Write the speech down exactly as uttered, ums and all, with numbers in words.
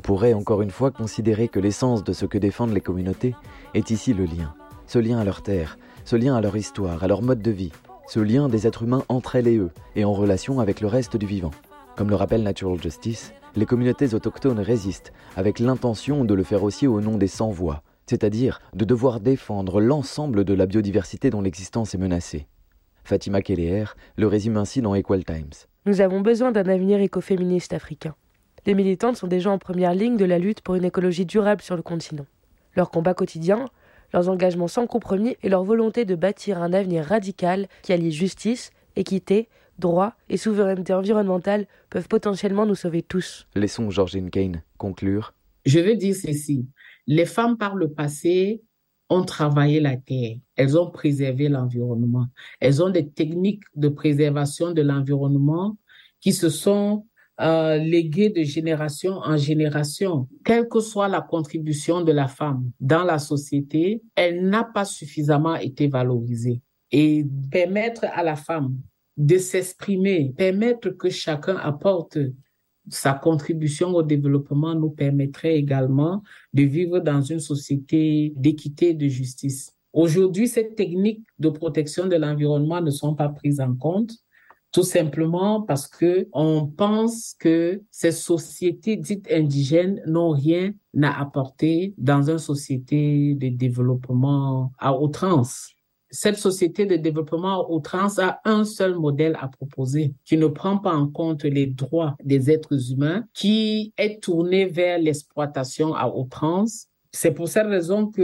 pourrait encore une fois considérer que l'essence de ce que défendent les communautés est ici le lien. Ce lien à leur terre, ce lien à leur histoire, à leur mode de vie, ce lien des êtres humains entre elles et eux, et en relation avec le reste du vivant. Comme le rappelle Natural Justice, les communautés autochtones résistent avec l'intention de le faire aussi au nom des sans-voix, c'est-à-dire de devoir défendre l'ensemble de la biodiversité dont l'existence est menacée. Fatima Keller le résume ainsi dans Equal Times. Nous avons besoin d'un avenir écoféministe africain. Les militantes sont déjà en première ligne de la lutte pour une écologie durable sur le continent. Leur combat quotidien, leurs engagements sans compromis et leur volonté de bâtir un avenir radical qui allie justice, équité, droit et souveraineté environnementale peuvent potentiellement nous sauver tous. Laissons Georgine Kane conclure. Je veux dire ceci. Les femmes par le passé ont travaillé la terre. Elles ont préservé l'environnement. Elles ont des techniques de préservation de l'environnement qui se sont euh, léguées de génération en génération. Quelle que soit la contribution de la femme dans la société, elle n'a pas suffisamment été valorisée. Et permettre à la femme de s'exprimer, permettre que chacun apporte sa contribution au développement nous permettrait également de vivre dans une société d'équité et de justice. Aujourd'hui, ces techniques de protection de l'environnement ne sont pas prises en compte, tout simplement parce que on pense que ces sociétés dites indigènes n'ont rien à apporter dans une société de développement à outrance. Cette société de développement à outrance a un seul modèle à proposer, qui ne prend pas en compte les droits des êtres humains, qui est tourné vers l'exploitation à outrance. C'est pour cette raison que